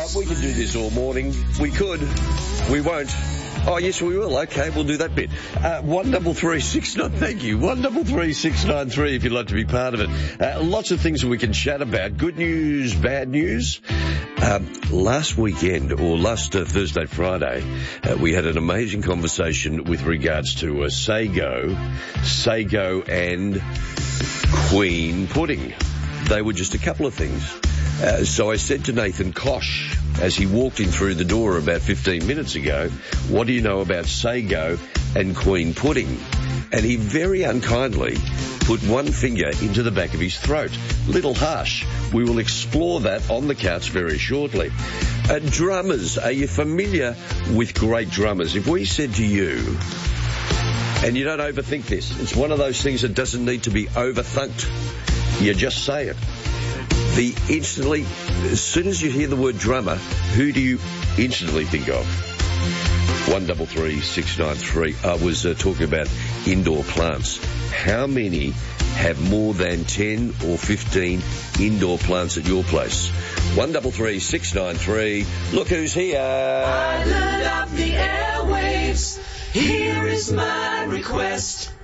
We can do this all morning. We could. We won't. Oh, yes, we will. Okay, we'll do that bit. 1336, thank you. 133693 if you'd like to be part of it. Lots of things that we can chat about. Good news, bad news. Last weekend, or last Thursday, Friday, we had an amazing conversation with regards to Sago and Queen Pudding. They were just a couple of things. So I said to Nathan Kosh, as he walked in through the door about 15 minutes ago, what do you know about Sago and Queen Pudding? And he very unkindly put one finger into the back of his throat. Little harsh. We will explore that on the couch very shortly. Drummers, are you familiar with great drummers? If we said to you, and you don't overthink this, it's one of those things that doesn't need to be overthunked. You just say it. Instantly, as soon as you hear the word drummer, who do you instantly think of? 133693. I was talking about indoor plants. How many have more than 10 or 15 indoor plants at your place? 133693. Look who's here. Pilot of the airwaves, here is my request.